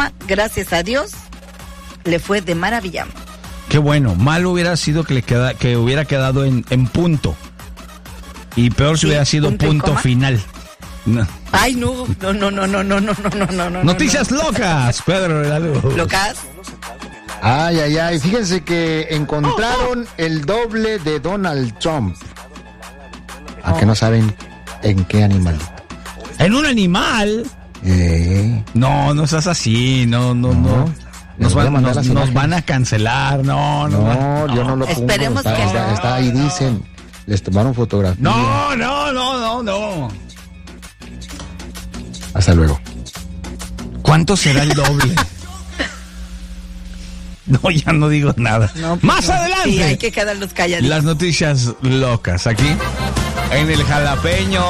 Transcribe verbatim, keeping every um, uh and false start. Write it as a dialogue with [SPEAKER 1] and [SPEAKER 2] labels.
[SPEAKER 1] mamá, gracias a Dios, le fue de maravilla.
[SPEAKER 2] Qué bueno. Mal hubiera sido que le queda, que hubiera quedado en, en punto. Y peor si
[SPEAKER 1] Sí,
[SPEAKER 2] hubiera sido
[SPEAKER 1] punto y
[SPEAKER 2] punto
[SPEAKER 1] coma.
[SPEAKER 2] final. No.
[SPEAKER 1] Ay, no, no, no, no, no, no, no, no, no, no.
[SPEAKER 2] Noticias locas, Pedro de la Luz.
[SPEAKER 1] ¿Locas?
[SPEAKER 3] Ay, ay, ay. Fíjense que encontraron el doble de Donald Trump. ¿A que no saben en qué animal?
[SPEAKER 2] ¿En un animal?
[SPEAKER 3] Eh,
[SPEAKER 2] No, no seas así. No, no, no.
[SPEAKER 3] No.
[SPEAKER 2] Nos,
[SPEAKER 3] Les voy a
[SPEAKER 2] van,
[SPEAKER 3] mandar
[SPEAKER 2] nos,
[SPEAKER 3] las
[SPEAKER 2] nos
[SPEAKER 3] imágenes.
[SPEAKER 2] van a cancelar. No, no.
[SPEAKER 3] no, yo no lo pongo.
[SPEAKER 1] Esperemos
[SPEAKER 3] está,
[SPEAKER 1] que
[SPEAKER 3] está,
[SPEAKER 1] no.
[SPEAKER 3] está ahí, dicen. Les tomaron fotografía.
[SPEAKER 2] No, no, no, no, no.
[SPEAKER 3] Hasta luego.
[SPEAKER 2] ¿Cuánto será el doble? No, ya no digo nada.
[SPEAKER 1] No, pues
[SPEAKER 2] Más
[SPEAKER 1] no.
[SPEAKER 2] adelante.
[SPEAKER 1] Sí, hay que quedarlos calladitos.
[SPEAKER 2] Las noticias locas aquí en el Jalapeño.